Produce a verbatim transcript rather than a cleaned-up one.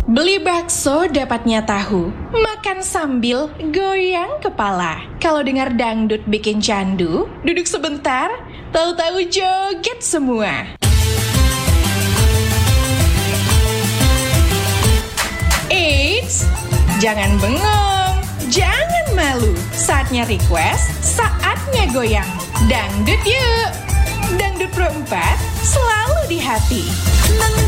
Beli bakso dapatnya tahu, makan sambil goyang kepala. Kalau dengar dangdut bikin candu, duduk sebentar, tahu-tahu joget semua. Eits, jangan bengong, jangan malu. Saatnya request, saatnya goyang. Dangdut yuk, Dangdut Pro empat selalu di hati.